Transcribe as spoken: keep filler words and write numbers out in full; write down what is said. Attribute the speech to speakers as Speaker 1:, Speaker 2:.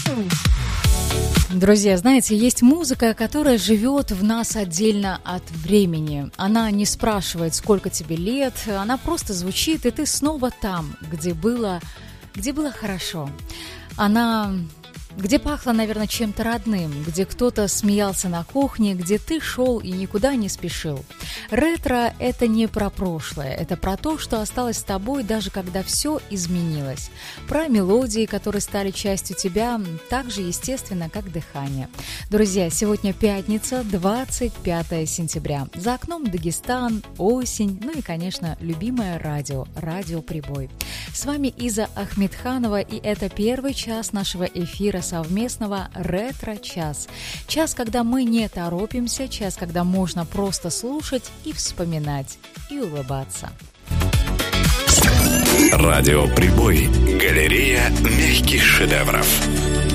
Speaker 1: Друзья, знаете, есть музыка, которая живет в нас отдельно от времени. Она не спрашивает, сколько тебе лет, она просто звучит, и ты снова там, где было, где было хорошо. Она... Где пахло, наверное, чем-то родным, где кто-то смеялся на кухне, где ты шел и никуда не спешил. Ретро – это не про прошлое, это про то, что осталось с тобой, даже когда все изменилось. Про мелодии, которые стали частью тебя, так же естественно, как дыхание. Друзья, сегодня пятница, двадцать пятое сентября. За окном Дагестан, осень, ну и, конечно, любимое радио, радио «Прибой». С вами Иза Ахмедханова, и это первый час нашего эфира совместного «Ретро-час». Час, когда мы не торопимся, час, когда можно просто слушать и вспоминать, и улыбаться.
Speaker 2: Радио «Прибой». Галерея мягких шедевров.